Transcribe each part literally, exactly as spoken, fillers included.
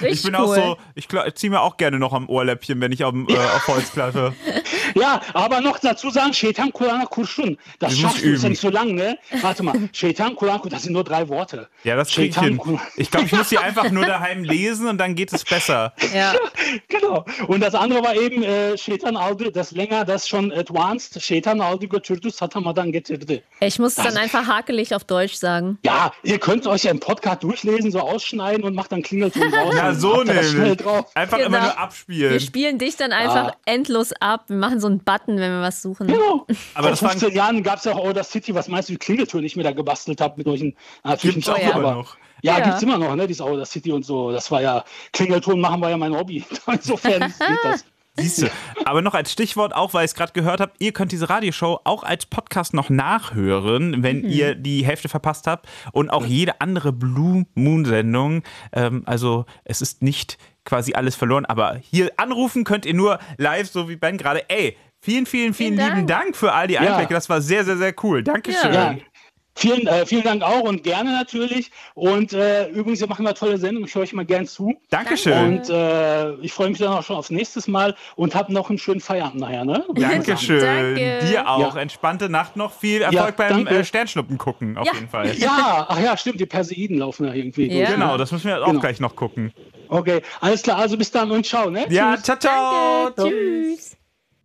ich bin cool. auch so, ich ziehe mir auch gerne noch am Ohrläppchen, wenn ich auf, äh, auf Holz klaffe. Ja, aber noch dazu sagen, Şeytan Kur'an'a kurşun. Das das schaffst du, ist ja nicht so lang, ne? Warte mal, Şeytan Kur'an, das sind nur drei Worte. Ja, das krieg ich hin. Ich glaube, ich muss die einfach nur daheim lesen und dann geht es besser. Ja. Genau. Und das andere war eben, äh, Şeytan aldı, das länger, das schon advanced, Şeytan aldı götürdü, satamadan getirdi. Ich muss es dann einfach hakelig auf Deutsch sagen. Ja, ihr könnt euch ja im Podcast durchlesen, so ausschneiden und macht dann Klingelton raus. Ja, so nämlich. Einfach genau. immer nur abspielen. Wir spielen dich dann einfach ja. endlos ab. Wir machen so einen Button, wenn wir was suchen. Genau. Aber Vor das fünfzehn Jahren gab es ja auch Order City. Was meinst du, die Klingeltür, die ich mir da gebastelt habe mit solchen. Natürlich gibt's nicht auch so, immer aber, noch. Ja, ja. gibt's immer noch, ne? Diese Order City und so. Das war ja, Klingelton machen war ja mein Hobby. Insofern geht das. Siehst du, aber noch als Stichwort, auch weil ich es gerade gehört habe, ihr könnt diese Radioshow auch als Podcast noch nachhören, wenn mhm. ihr die Hälfte verpasst habt und auch jede andere Blue Moon Sendung. Ähm, also es ist nicht quasi alles verloren, aber hier anrufen könnt ihr nur live, so wie Ben gerade. Ey, vielen, vielen, vielen, vielen lieben Dank. Dank für all die Einblicke. Ja. Das war sehr, sehr, sehr cool. Dankeschön. Ja. Vielen, äh, vielen Dank auch und gerne natürlich. Und äh, übrigens, wir machen eine tolle Sendung. Ich höre euch mal gern zu. Dankeschön. Und äh, ich freue mich dann auch schon aufs nächste Mal und habe noch einen schönen Feierabend nachher. Ne? Dankeschön. Danke. Dir auch. Ja. Entspannte Nacht noch. Viel Erfolg Ja, beim danke. äh, Sternschnuppen gucken, auf Ja. jeden Fall. Ja, ach ja, stimmt. Die Perseiden laufen da irgendwie. Ja. durch. Genau, das müssen wir auch Genau. gleich noch gucken. Okay, alles klar. Also bis dann und ciao. Ne? Ja, Tschüss. ciao, ciao. Danke. Tschüss.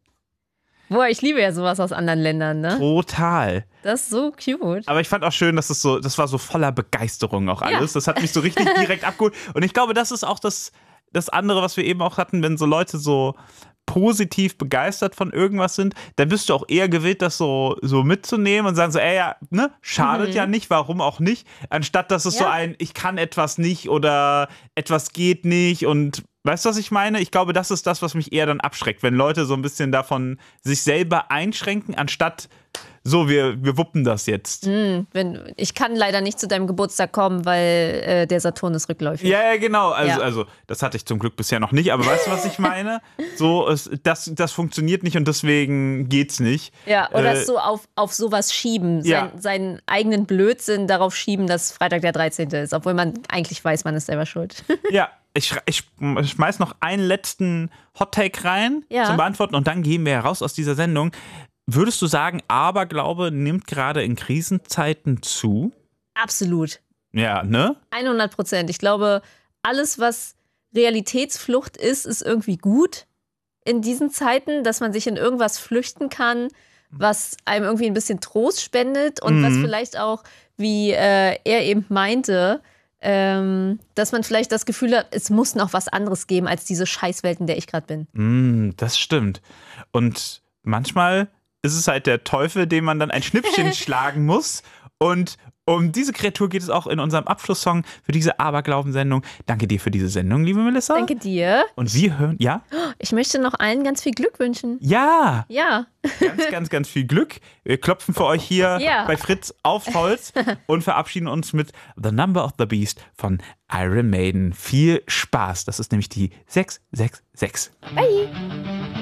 Boah, ich liebe ja sowas aus anderen Ländern, ne? Total. Das ist so cute. Aber ich fand auch schön, dass es so, das war so voller Begeisterung auch alles. Ja. Das hat mich so richtig direkt abgeholt. Und ich glaube, das ist auch das, das andere, was wir eben auch hatten, wenn so Leute so positiv begeistert von irgendwas sind, dann bist du auch eher gewillt, das so, so mitzunehmen und sagen so, ey, ja, ne, schadet mhm. ja nicht, warum auch nicht, anstatt dass es Ja. so ein, ich kann etwas nicht oder etwas geht nicht und weißt du, was ich meine? Ich glaube, das ist das, was mich eher dann abschreckt, wenn Leute so ein bisschen davon sich selber einschränken, anstatt so, wir, wir wuppen das jetzt. Mm, wenn, ich kann leider nicht zu deinem Geburtstag kommen, weil äh, der Saturn ist rückläufig. Ja, ja, genau. Also, Ja. also, das hatte ich zum Glück bisher noch nicht, aber weißt du, was ich meine? So, es, das, das funktioniert nicht und deswegen geht's nicht. Ja, oder Äh, so auf, auf sowas schieben, sein, ja. seinen eigenen Blödsinn darauf schieben, dass Freitag der dreizehnte ist, obwohl man eigentlich weiß, man ist selber schuld. Ja, ich, ich schmeiß noch einen letzten Hot-Take rein Ja. zum Beantworten und dann gehen wir raus aus dieser Sendung. Würdest du sagen, Aberglaube nimmt gerade in Krisenzeiten zu? Absolut. Ja, ne? hundert Prozent. Ich glaube, alles, was Realitätsflucht ist, ist irgendwie gut in diesen Zeiten, dass man sich in irgendwas flüchten kann, was einem irgendwie ein bisschen Trost spendet und Mhm. was vielleicht auch, wie äh, er eben meinte, ähm, dass man vielleicht das Gefühl hat, es muss noch was anderes geben als diese Scheißwelt, in der ich gerade bin. Mm, das stimmt. Und manchmal ist es halt der Teufel, dem man dann ein Schnippchen schlagen muss. Und um diese Kreatur geht es auch in unserem Abschlusssong für diese Aberglauben-Sendung. Danke dir für diese Sendung, liebe Melissa. Danke dir. Und wir hören, ja? Ich möchte noch allen ganz viel Glück wünschen. Ja! Ja. Ganz, ganz, ganz viel Glück. Wir klopfen für euch hier Ja. bei Fritz aufs Holz und verabschieden uns mit The Number of the Beast von Iron Maiden. Viel Spaß. Das ist nämlich die sechs sechs sechs. Bye.